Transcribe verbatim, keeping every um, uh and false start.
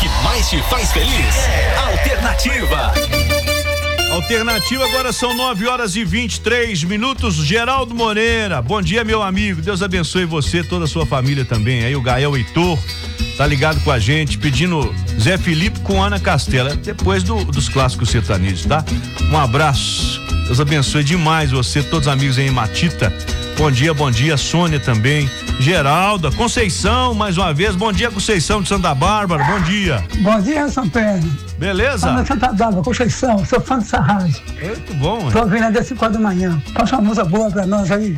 que mais te faz feliz. É Alternativa. Alternativa, agora são nove horas e vinte e três minutos. Geraldo Moreira, bom dia, meu amigo. Deus abençoe você, toda a sua família também. Aí o Gael Heitor tá ligado com a gente, pedindo Zé Felipe com Ana Castela, depois do, dos clássicos sertanejos, tá? Um abraço, Deus abençoe demais você, todos os amigos aí em Matita. Bom dia, bom dia, Sônia também, Geralda, Conceição, mais uma vez, bom dia, Conceição de Santa Bárbara, bom dia. Bom dia, São Pedro. Beleza? Fala, Santa Bárbara, Conceição, sou fã dessa rádio. Muito bom, Tô ouvindo desde quatro da manhã. Passa uma música boa pra nós aí.